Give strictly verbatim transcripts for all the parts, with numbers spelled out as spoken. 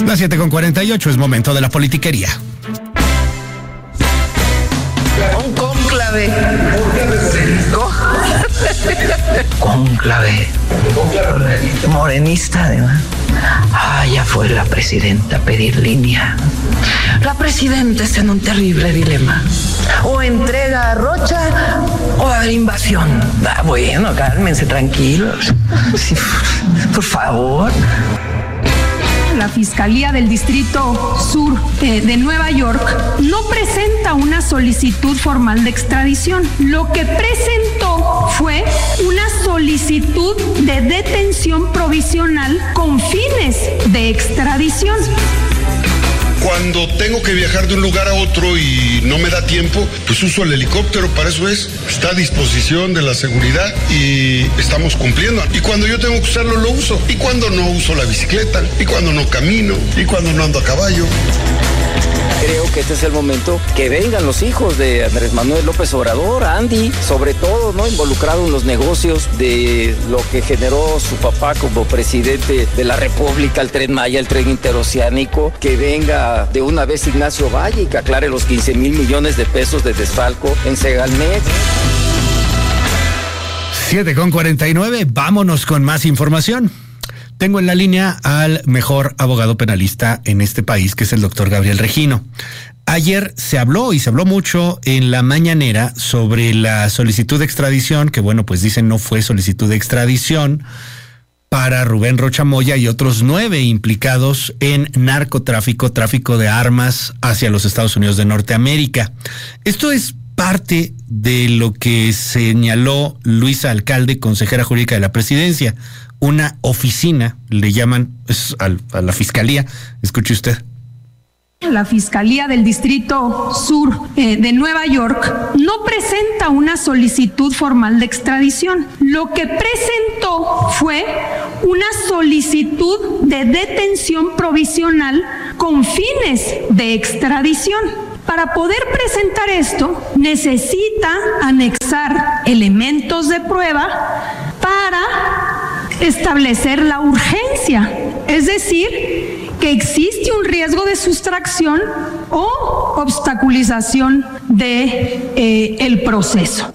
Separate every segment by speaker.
Speaker 1: Las siete con cuarenta y ocho es momento de la politiquería.
Speaker 2: Un cónclave. Cónclave. Morenista, además. Ah, ya fue la presidenta a pedir línea. La presidenta está en un terrible dilema. O entrega a Rocha o va a haber invasión. Ah, bueno, cálmense, tranquilos. Sí, por favor.
Speaker 3: La Fiscalía del Distrito Sur eh, de Nueva York no presenta una solicitud formal de extradición. Lo que presentó fue una solicitud de detención provisional con fines de extradición.
Speaker 4: Cuando tengo que viajar de un lugar a otro y no me da tiempo, pues uso el helicóptero, para eso es. Está a disposición de la seguridad y estamos cumpliendo. Y cuando yo tengo que usarlo, lo uso. Y cuando no, uso la bicicleta. Y cuando no, camino. Y cuando no, ando a caballo.
Speaker 5: Creo que este es el momento que vengan los hijos de Andrés Manuel López Obrador, Andy, sobre todo, ¿no? Involucrado en los negocios de lo que generó su papá como presidente de la República, el Tren Maya, el Tren Interoceánico, que venga de una vez Ignacio Valle y que aclare los quince mil millones de pesos de desfalco en Segalmex.
Speaker 1: siete con cuarenta y nueve, vámonos con más información. Tengo en la línea al mejor abogado penalista en este país, que es el doctor Gabriel Regino. Ayer se habló y se habló mucho en la mañanera sobre la solicitud de extradición, que bueno, pues dicen no fue solicitud de extradición, para Rubén Rocha Moya y otros nueve implicados en narcotráfico, tráfico de armas hacia los Estados Unidos de Norteamérica. Esto es parte de lo que señaló Luisa Alcalde, consejera jurídica de la presidencia. Una oficina, le llaman es, a, a la fiscalía. Escuche usted.
Speaker 3: La Fiscalía del Distrito Sur eh, de Nueva York no presenta una solicitud formal de extradición. Lo que presentó fue una solicitud de detención provisional con fines de extradición. Para poder presentar esto, necesita anexar elementos de prueba para establecer la urgencia, es decir, que existe un riesgo de sustracción o obstaculización de eh, el proceso.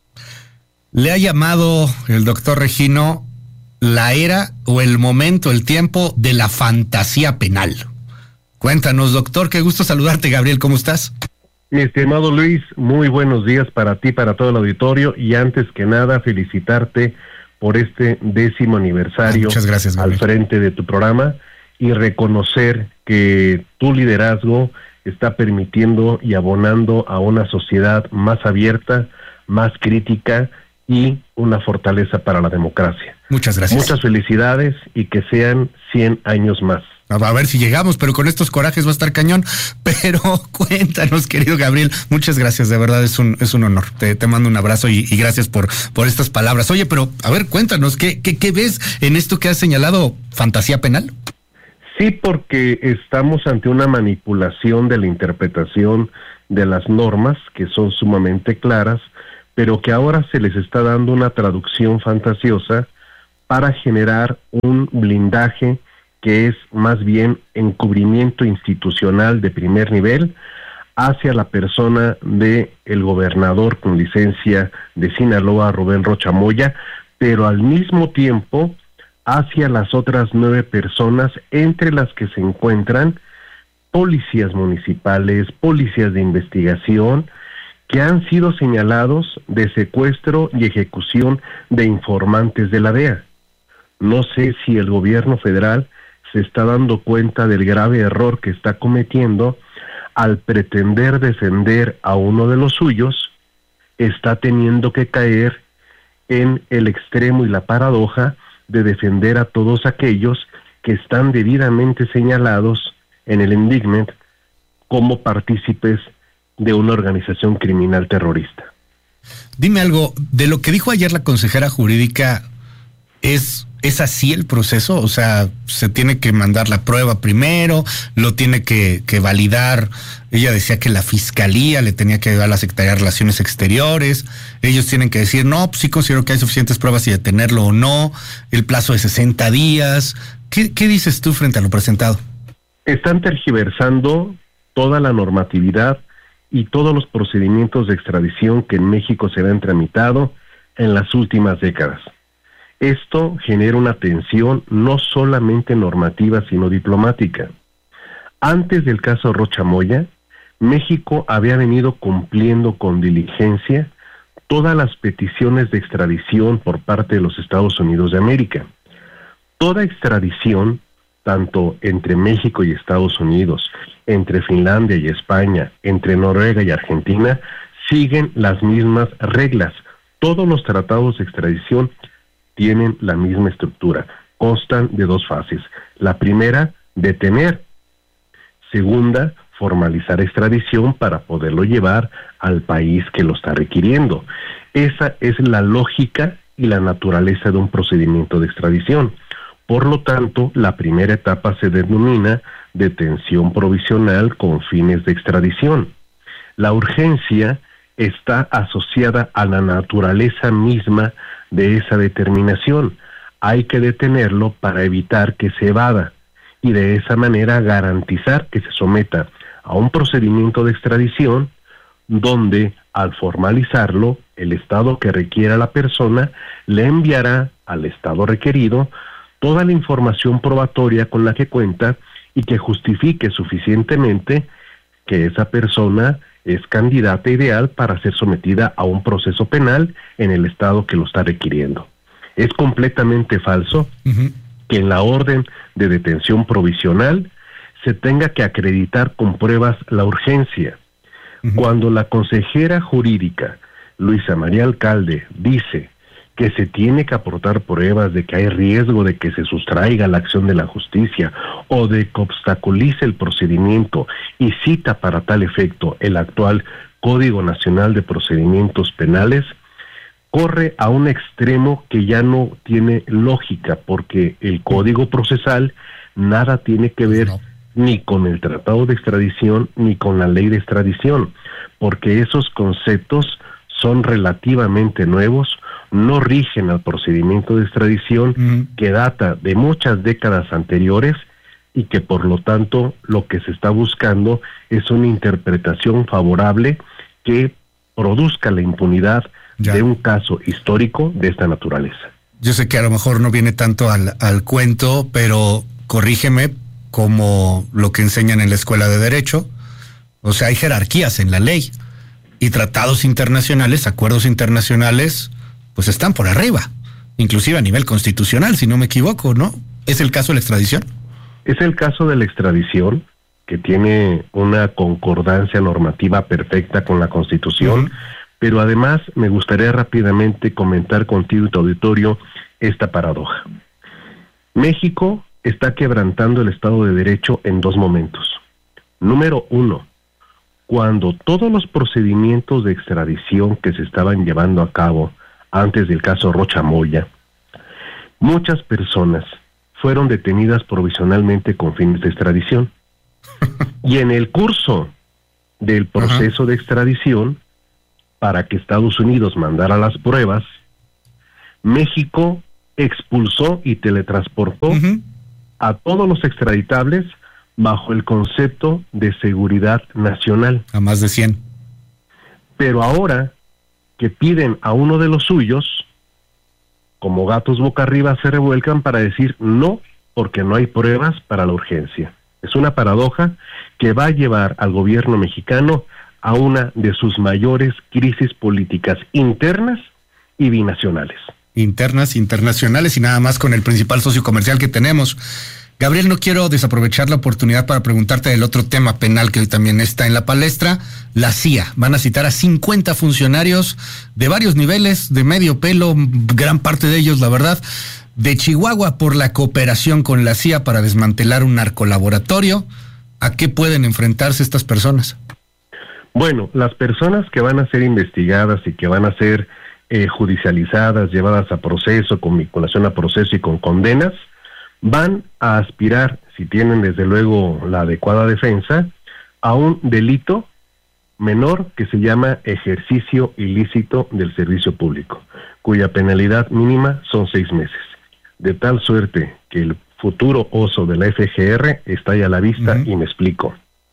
Speaker 1: Le ha llamado el doctor Regino la era o el momento, el tiempo de la fantasía penal. Cuéntanos, doctor, qué gusto saludarte. Gabriel, ¿cómo estás?
Speaker 6: Mi estimado Luis, muy buenos días para ti, para todo el auditorio, y antes que nada felicitarte por este décimo aniversario.
Speaker 1: Ay, muchas gracias,
Speaker 6: al frente de tu programa, y reconocer que tu liderazgo está permitiendo y abonando a una sociedad más abierta, más crítica y una fortaleza para la democracia.
Speaker 1: Muchas gracias.
Speaker 6: Muchas felicidades y que sean cien años más.
Speaker 1: A ver si llegamos, pero con estos corajes va a estar cañón. Pero cuéntanos, querido Gabriel, muchas gracias, de verdad es un es un honor. Te, te mando un abrazo y, y gracias por, por estas palabras. Oye, pero a ver, cuéntanos, ¿qué, qué, qué ves en esto que has señalado, fantasía penal?
Speaker 6: Sí, porque estamos ante una manipulación de la interpretación de las normas, que son sumamente claras, pero que ahora se les está dando una traducción fantasiosa para generar un blindaje que es más bien encubrimiento institucional de primer nivel hacia la persona de el gobernador con licencia de Sinaloa, Rubén Rocha Moya, pero al mismo tiempo hacia las otras nueve personas, entre las que se encuentran policías municipales, policías de investigación, que han sido señalados de secuestro y ejecución de informantes de la D E A. No sé si el gobierno federal se está dando cuenta del grave error que está cometiendo al pretender defender a uno de los suyos, está teniendo que caer en el extremo y la paradoja de defender a todos aquellos que están debidamente señalados en el indictment como partícipes de una organización criminal terrorista.
Speaker 1: Dime algo, de lo que dijo ayer la consejera jurídica, ¿es, es así el proceso? O sea, ¿se tiene que mandar la prueba primero? ¿Lo tiene que, que validar? Ella decía que la fiscalía le tenía que ayudar a la Secretaría de Relaciones Exteriores. Ellos tienen que decir, no, pues sí considero que hay suficientes pruebas y detenerlo o no. El plazo de sesenta días. ¿Qué, qué dices tú frente a lo presentado?
Speaker 6: Están tergiversando toda la normatividad y todos los procedimientos de extradición que en México se han tramitado en las últimas décadas. Esto genera una tensión no solamente normativa, sino diplomática. Antes del caso Rocha Moya, México había venido cumpliendo con diligencia todas las peticiones de extradición por parte de los Estados Unidos de América. Toda extradición, tanto entre México y Estados Unidos, entre Finlandia y España, entre Noruega y Argentina, siguen las mismas reglas. Todos los tratados de extradición tienen la misma estructura. Constan de dos fases. La primera, detener. Segunda, formalizar extradición para poderlo llevar al país que lo está requiriendo. Esa es la lógica y la naturaleza de un procedimiento de extradición. Por lo tanto, la primera etapa se denomina detención provisional con fines de extradición. La urgencia está asociada a la naturaleza misma de esa determinación. Hay que detenerlo para evitar que se evada y de esa manera garantizar que se someta a un procedimiento de extradición donde al formalizarlo, el estado que requiera a la persona le enviará al estado requerido toda la información probatoria con la que cuenta y que justifique suficientemente que esa persona es candidata ideal para ser sometida a un proceso penal en el estado que lo está requiriendo. Es completamente falso uh-huh. que en la orden de detención provisional se tenga que acreditar con pruebas la urgencia. Uh-huh. Cuando la consejera jurídica Luisa María Alcalde dice que se tiene que aportar pruebas de que hay riesgo de que se sustraiga la acción de la justicia o de que obstaculice el procedimiento y cita para tal efecto el actual Código Nacional de Procedimientos Penales, corre a un extremo que ya no tiene lógica, porque el Código Procesal nada tiene que ver no. ni con el Tratado de Extradición ni con la Ley de Extradición, porque esos conceptos son relativamente nuevos, no rigen al procedimiento de extradición uh-huh. que data de muchas décadas anteriores y que por lo tanto lo que se está buscando es una interpretación favorable que produzca la impunidad ya. de un caso histórico de esta naturaleza.
Speaker 1: Yo sé que a lo mejor no viene tanto al, al cuento, pero corrígeme, como lo que enseñan en la Escuela de Derecho, o sea, hay jerarquías en la ley y tratados internacionales, acuerdos internacionales, pues están por arriba, inclusive a nivel constitucional, si no me equivoco, ¿no? ¿Es el caso de la extradición?
Speaker 6: Es el caso de la extradición, que tiene una concordancia normativa perfecta con la Constitución, uh-huh. pero además me gustaría rápidamente comentar contigo y tu auditorio esta paradoja. México está quebrantando el Estado de Derecho en dos momentos. Número uno, cuando todos los procedimientos de extradición que se estaban llevando a cabo antes del caso Rocha Moya, muchas personas fueron detenidas provisionalmente con fines de extradición. Y en el curso del proceso uh-huh. de extradición, para que Estados Unidos mandara las pruebas, México expulsó y teletransportó uh-huh. a todos los extraditables bajo el concepto de seguridad nacional.
Speaker 1: A más de cien.
Speaker 6: Pero ahora que piden a uno de los suyos, como gatos boca arriba se revuelcan para decir no, porque no hay pruebas para la urgencia. Es una paradoja que va a llevar al gobierno mexicano a una de sus mayores crisis políticas internas y binacionales.
Speaker 1: Internas, internacionales y nada más con el principal socio comercial que tenemos. Gabriel, no quiero desaprovechar la oportunidad para preguntarte del otro tema penal que hoy también está en la palestra, la C I A. Van a citar a cincuenta funcionarios de varios niveles, de medio pelo, gran parte de ellos, la verdad, de Chihuahua por la cooperación con la C I A para desmantelar un narcolaboratorio. ¿A qué pueden enfrentarse estas personas?
Speaker 6: Bueno, las personas que van a ser investigadas y que van a ser eh, judicializadas, llevadas a proceso, con vinculación a proceso y con condenas, van a aspirar, si tienen desde luego la adecuada defensa, a un delito menor que se llama ejercicio ilícito del servicio público, cuya penalidad mínima son seis meses. De tal suerte que el futuro oso de la F G R está ahí a la vista, uh-huh. y me explico.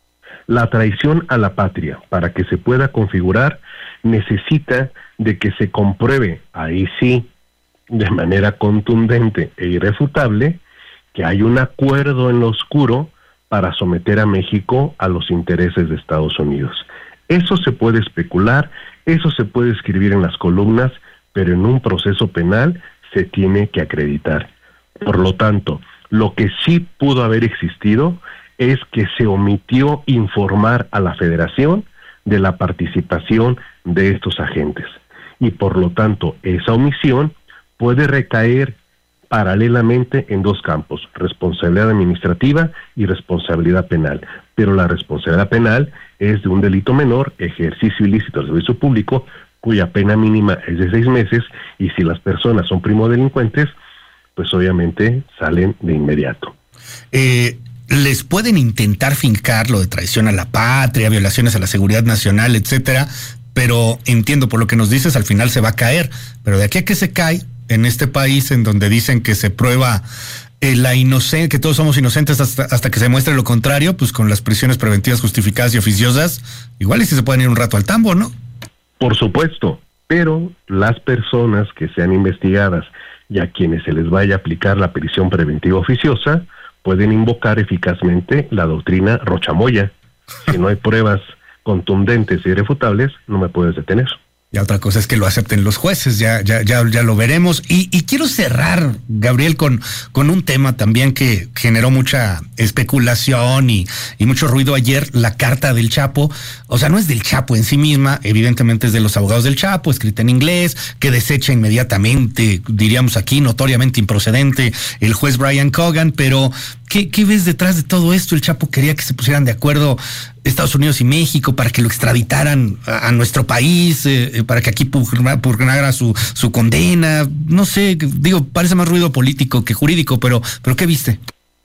Speaker 6: La traición a la patria, para que se pueda configurar, necesita de que se compruebe, ahí sí, de manera contundente e irrefutable, que hay un acuerdo en lo oscuro para someter a México a los intereses de Estados Unidos. Eso se puede especular, eso se puede escribir en las columnas, pero en un proceso penal se tiene que acreditar. Por lo tanto, lo que sí pudo haber existido es que se omitió informar a la Federación de la participación de estos agentes. Y por lo tanto, esa omisión puede recaer paralelamente en dos campos, responsabilidad administrativa y responsabilidad penal. Pero la responsabilidad penal es de un delito menor, ejercicio ilícito del servicio público, cuya pena mínima es de seis meses, y si las personas son primodelincuentes, pues obviamente salen de inmediato.
Speaker 1: Eh, les pueden intentar fincar lo de traición a la patria, violaciones a la seguridad nacional, etcétera, pero entiendo por lo que nos dices, al final se va a caer. Pero de aquí a que se cae, en este país en donde dicen que se prueba eh, la inocencia, que todos somos inocentes hasta, hasta que se muestre lo contrario, pues con las prisiones preventivas justificadas y oficiosas, igual y si se pueden ir un rato al tambo, ¿no?
Speaker 6: Por supuesto, pero las personas que sean investigadas y a quienes se les vaya a aplicar la prisión preventiva oficiosa pueden invocar eficazmente la doctrina Rochamoya. Si no hay pruebas contundentes e irrefutables, no me puedes detener.
Speaker 1: Y otra cosa es que lo acepten los jueces, ya, ya, ya, ya lo veremos. Y, y quiero cerrar, Gabriel, con, con un tema también que generó mucha especulación y, y mucho ruido ayer, la carta del Chapo. O sea, no es del Chapo en sí misma, evidentemente es de los abogados del Chapo, escrita en inglés, que desecha inmediatamente, diríamos aquí, notoriamente improcedente, el juez Brian Cogan. Pero, ¿qué, qué ves detrás de todo esto? El Chapo quería que se pusieran de acuerdo Estados Unidos y México para que lo extraditaran a, a nuestro país, eh, para que aquí purgara, purgara su, su condena. No sé, digo, parece más ruido político que jurídico, pero, pero ¿qué viste?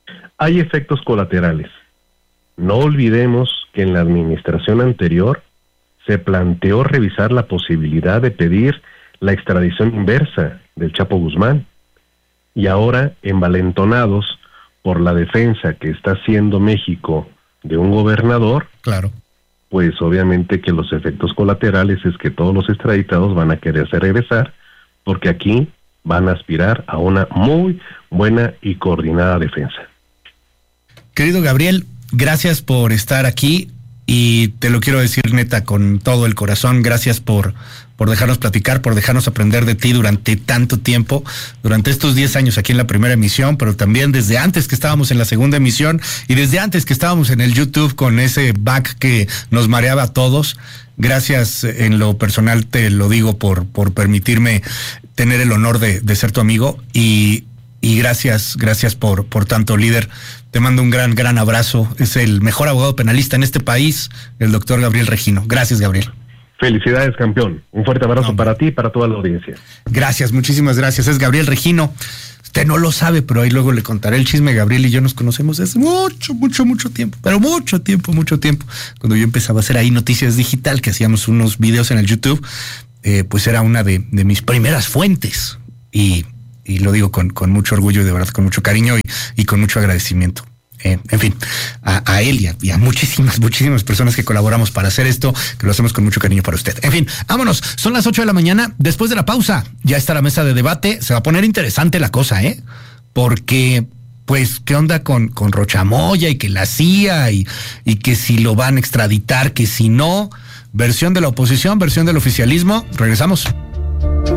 Speaker 6: Hay efectos colaterales. No olvidemos que en la administración anterior se planteó revisar la posibilidad de pedir la extradición inversa del Chapo Guzmán. Y ahora, envalentonados por la defensa que está haciendo México de un gobernador,
Speaker 1: claro,
Speaker 6: pues obviamente que los efectos colaterales es que todos los extraditados van a quererse regresar, porque aquí van a aspirar a una muy buena y coordinada defensa.
Speaker 1: Querido Gabriel, gracias por estar aquí, y te lo quiero decir neta con todo el corazón. Gracias por, por dejarnos platicar, por dejarnos aprender de ti durante tanto tiempo, durante estos diez años aquí en la primera emisión, pero también desde antes que estábamos en la segunda emisión y desde antes que estábamos en el YouTube con ese back que nos mareaba a todos. Gracias, en lo personal te lo digo, por, por permitirme tener el honor de, de ser tu amigo, y, y gracias, gracias por, por tanto, líder. Te mando un gran, gran abrazo. Es el mejor abogado penalista en este país, el doctor Gabriel Regino. Gracias, Gabriel.
Speaker 6: Felicidades, campeón. Un fuerte abrazo no. para ti y para toda la audiencia.
Speaker 1: Gracias, muchísimas gracias. Es Gabriel Regino. Usted no lo sabe, pero ahí luego le contaré el chisme. Gabriel y yo nos conocemos desde mucho, mucho, mucho tiempo. Pero mucho tiempo, mucho tiempo. Cuando yo empezaba a hacer ahí Noticias Digital, que hacíamos unos videos en el YouTube, eh, pues era una de, de mis primeras fuentes. Y... y lo digo con, con mucho orgullo y de verdad con mucho cariño y, y con mucho agradecimiento. Eh, en fin, a, a él y a, y a muchísimas, muchísimas personas que colaboramos para hacer esto, que lo hacemos con mucho cariño para usted. En fin, vámonos, son las ocho de la mañana. Después de la pausa, ya está la mesa de debate. Se va a poner interesante la cosa, ¿eh? Porque, pues, ¿qué onda con, con Rochamoya y que la C I A y, y que si lo van a extraditar, que si no? Versión de la oposición, versión del oficialismo. Regresamos.